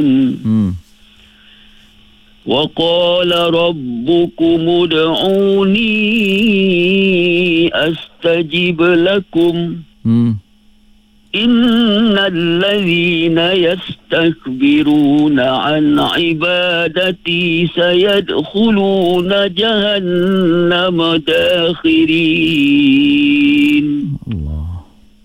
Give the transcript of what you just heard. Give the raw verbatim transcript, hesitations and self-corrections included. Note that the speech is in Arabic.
مم. وقال ربكم ادعوني أستجب لكم مم. إن الذين يستكبرون عن عبادتي سيدخلون جهنم داخرين. الله